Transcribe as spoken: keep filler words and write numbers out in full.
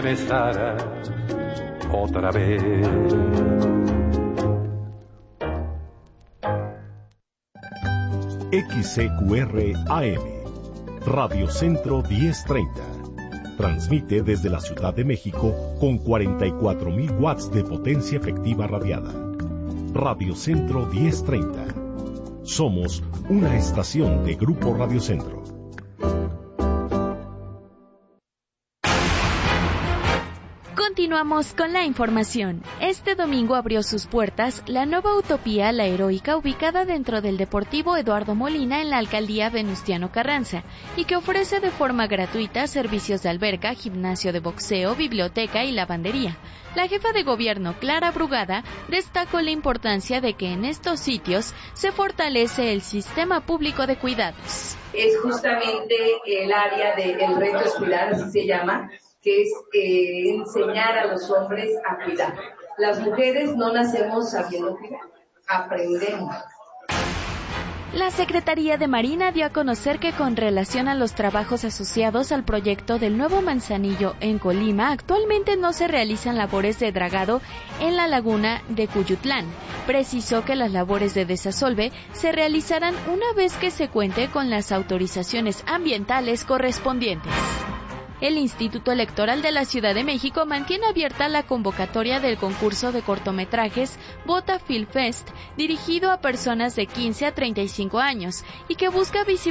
besara otra vez. X C Q R A M, Radio Centro diez treinta. Transmite desde la Ciudad de México con cuarenta y cuatro mil watts de potencia efectiva radiada. Radio Centro diez treinta. Somos una estación de Grupo Radio Centro. Continuamos con la información. Este domingo abrió sus puertas la nueva Utopía La Heroica, ubicada dentro del Deportivo Eduardo Molina en la alcaldía Venustiano Carranza, y que ofrece de forma gratuita servicios de alberca, gimnasio de boxeo, biblioteca y lavandería. La jefa de gobierno, Clara Brugada, destacó la importancia de que en estos sitios se fortalece el sistema público de cuidados. Es justamente el área del reto es cuidar, así se llama, que es eh, enseñar a los hombres a cuidar. Las mujeres no nacemos sabiendo cuidar, aprendemos. La Secretaría de Marina dio a conocer que con relación a los trabajos asociados al proyecto del nuevo Manzanillo en Colima, actualmente no se realizan labores de dragado en la laguna de Cuyutlán. Precisó que las labores de desasolve se realizarán una vez que se cuente con las autorizaciones ambientales correspondientes. El Instituto Electoral de la Ciudad de México mantiene abierta la convocatoria del concurso de cortometrajes Vota Film Fest, dirigido a personas de quince a treinta y cinco años y que busca visibilizar